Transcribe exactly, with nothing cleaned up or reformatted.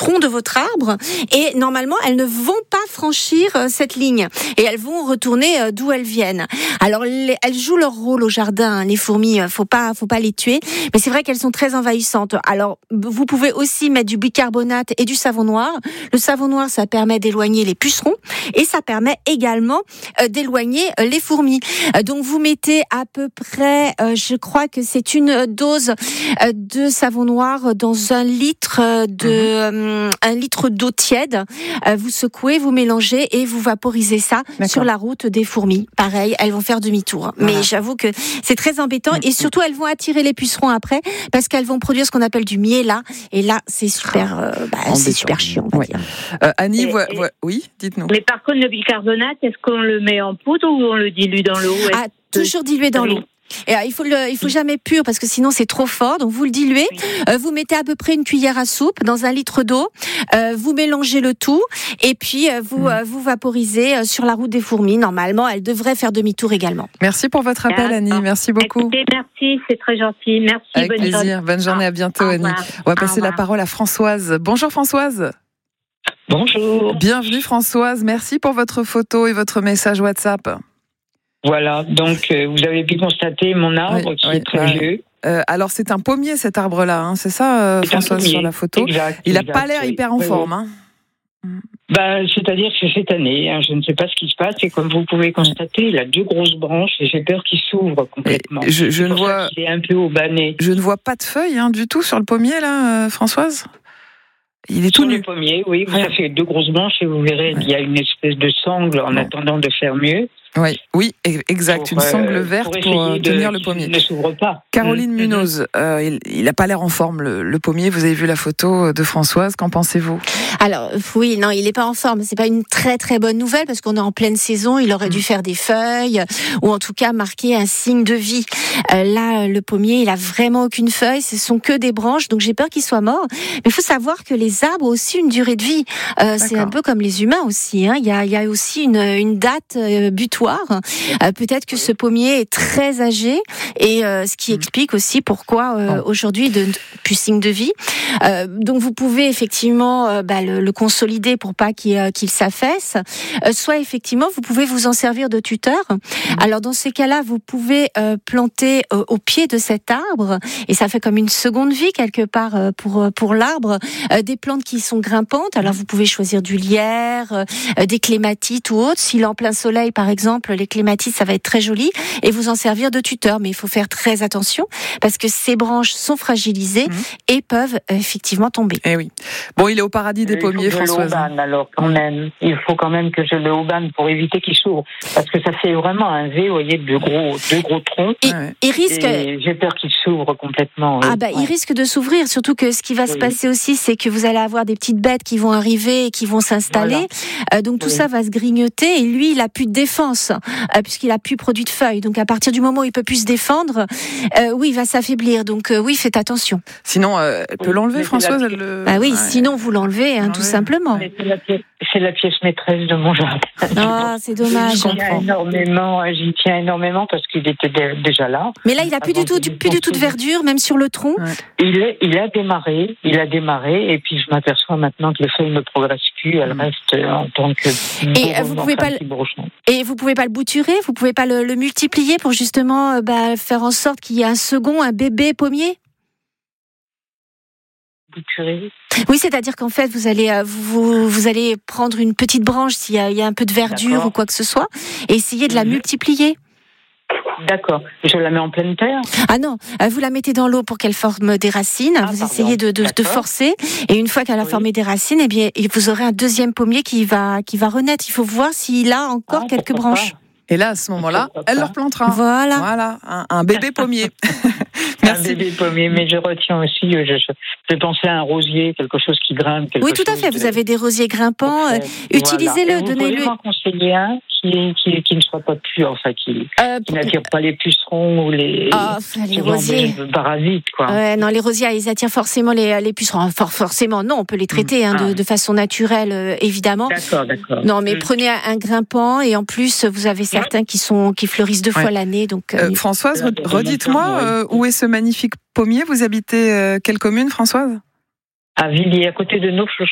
tronc de votre arbre et normalement elles ne vont pas franchir euh, cette ligne et elles vont retourner euh, d'où elles viennent. Alors les, elles jouent leur rôle au jardin, hein, les fourmis, euh, faut pas, faut pas les tuer, mais c'est vrai qu'elles sont très envahissantes. Alors vous pouvez aussi mettre du bicarbonate et du savon noir. Le savon noir, ça permet d'éloigner les pucerons et ça permet également euh, d'éloigner euh, les fourmis. Euh, donc vous mettez à peu près, euh, je crois que c'est une dose euh, de savon noir dans un litre de euh, un litre d'eau tiède. Euh, vous secouez, vous mélangez et vous vaporisez ça D'accord. sur la route des fourmis. Pareil, elles vont faire demi-tour. Voilà. Mais j'avoue que c'est très embêtant et surtout elles vont attirer les pucerons après parce qu'elles vont produire ce qu'on appelle du miel et là c'est super, euh, bah, c'est super chiant. On va ouais. dire. Euh, Annie, et, voit, et, voit, oui, dites-nous. Mais par contre, le bicarbonate, est-ce qu'on le met en poudre ou on le dilue dans l'eau? Ah, toujours dilué dans l'eau. Et il faut le, il faut jamais pur parce que sinon c'est trop fort. Donc vous le diluez, euh, vous mettez à peu près une cuillère à soupe dans un litre d'eau, euh, vous mélangez le tout et puis euh, vous, euh, vous vaporisez euh, sur la route des fourmis. Normalement, elle devrait faire demi-tour également. Merci pour votre appel, Annie. Merci beaucoup. Écoutez, merci, c'est très gentil. Merci. Avec bonne plaisir. journée. Bonne journée. À bientôt, Annie. On va passer la parole à Françoise. Bonjour Françoise. Bonjour. Bienvenue Françoise. Merci pour votre photo et votre message WhatsApp. Voilà, donc euh, vous avez pu constater mon arbre oui, qui oui, est très oui. vieux. Euh, alors c'est un pommier cet arbre-là, hein, c'est ça euh, c'est Françoise sur la photo. Exact, Il n'a exact, pas l'air oui. hyper en oui, forme. Oui. Hein. Bah, c'est-à-dire que cette année, hein, je ne sais pas ce qui se passe et comme vous pouvez constater, il a deux grosses branches et j'ai peur qu'il s'ouvre complètement. Et je, je ne vois, il est un peu aubané. Je ne vois pas de feuilles hein, du tout sur le pommier là, euh, Françoise. Il est sur tout nu. Le pommier, oui, ça fait deux grosses branches et vous verrez, ouais. il y a une espèce de sangle en bon. attendant de faire mieux. Oui, oui, exact. Pour, une sangle verte pour, pour de, tenir le pommier. Ne s'ouvre pas. Caroline mmh. Munoz, euh, il n'a pas l'air en forme le, le pommier. Vous avez vu la photo de Françoise. Qu'en pensez-vous? Alors oui, non, il n'est pas en forme. C'est pas une très très bonne nouvelle parce qu'on est en pleine saison. Il aurait mmh. dû faire des feuilles ou en tout cas marquer un signe de vie. Euh, là, le pommier, il a vraiment aucune feuille. Ce sont que des branches. Donc j'ai peur qu'il soit mort. Mais il faut savoir que les arbres ont aussi une durée de vie. Euh, c'est un peu comme les humains aussi. Hein. Il y a, il y a aussi une, une date euh, butoir. Euh, peut-être que ce pommier est très âgé et euh, ce qui explique aussi pourquoi euh, aujourd'hui de plus signe de vie. Euh, donc vous pouvez effectivement euh, bah, le, le consolider pour pas qu'il, euh, qu'il s'affaisse. Euh, soit effectivement vous pouvez vous en servir de tuteur. Alors dans ces cas-là vous pouvez euh, planter euh, au pied de cet arbre et ça fait comme une seconde vie quelque part euh, pour pour l'arbre. Euh, des plantes qui sont grimpantes. Alors vous pouvez choisir du lierre, euh, des clématites ou autres. S'il est en plein soleil par exemple. Les clématites, ça va être très joli et vous en servir de tuteur. Mais il faut faire très attention parce que ces branches sont fragilisées mmh. et peuvent euh, effectivement tomber. Eh oui. Bon, il est au paradis des pommiers, Françoise. Je le haubane, alors quand même. Il faut quand même que je le haubane pour éviter qu'il s'ouvre. Parce que ça fait vraiment un V, vous voyez, de gros, deux gros troncs. Et, ouais. et risque. Et j'ai peur qu'il s'ouvre complètement. Ah oui. bah, ouais. il risque de s'ouvrir. Surtout que ce qui va oui. se passer aussi, c'est que vous allez avoir des petites bêtes qui vont arriver et qui vont s'installer. Voilà. Euh, donc tout oui. ça va se grignoter et lui, il a plus de défense. Euh, puisqu'il a plus produit de feuilles. Donc à partir du moment où il peut plus se défendre, euh, oui, il va s'affaiblir. Donc euh, oui, faites attention. Sinon, euh, elle peut oui, l'enlever, Françoise elle le... Bah oui, ouais. sinon vous l'enlevez, hein, tout simplement. Mais c'est, la pièce, c'est la pièce maîtresse de mon jardin. Ah, c'est dommage. J'y tiens énormément, j'y tiens énormément parce qu'il était déjà là. Mais là, il a plus du tout, du, plus du tout de verdure, même sur le tronc. Ouais. Il, est, il a démarré, il a démarré, et puis je m'aperçois maintenant que les feuilles ne progressent plus. Elles mmh. restent en tant que. Et vous pouvez pas le. Et vous pouvez pas le bouturer, vous pouvez pas le, le multiplier pour justement bah, faire en sorte qu'il y ait un second, un bébé pommier. Bouturer. Oui, c'est-à-dire qu'en fait, vous allez vous, vous allez prendre une petite branche s'il y a, il y a un peu de verdure D'accord. ou quoi que ce soit, et essayer de mmh. la multiplier. D'accord. Je la mets en pleine terre? Ah non, vous la mettez dans l'eau pour qu'elle forme des racines. Ah, vous pardon. essayez de, de, de forcer, et une fois qu'elle a oui. formé des racines, eh bien, vous aurez un deuxième pommier qui va, qui va renaître. Il faut voir s'il a encore ah, quelques branches. Pas. Et là, à ce moment-là, elle le replantera. Voilà. Voilà, un, un bébé pommier. Merci. Un bébé pommier, mais je retiens aussi, je, je, je pensais à un rosier, quelque chose qui grimpe. Oui, tout à fait. De... Vous avez des rosiers grimpants. Euh, utilisez-le, voilà. donnez-le. Vous pouvez m'en conseiller un qui, qui, qui ne soit pas pur, enfin, qui, euh, qui n'attire pas les pucerons ou les, oh, les rosiers. Les parasites, quoi. Ouais, non, les rosiers, ils attirent forcément les, les pucerons. For, forcément, non, on peut les traiter mmh. hein, de, de façon naturelle, euh, évidemment. D'accord, d'accord. Non, mais mmh. prenez un, un grimpant et en plus, vous avez certains qui sont qui fleurissent deux ouais. fois l'année. Donc, euh, euh, Françoise, redites-moi euh, où est ce magnifique pommier. Vous habitez euh, quelle commune, Françoise? À Villiers, à côté de Neufchâteau.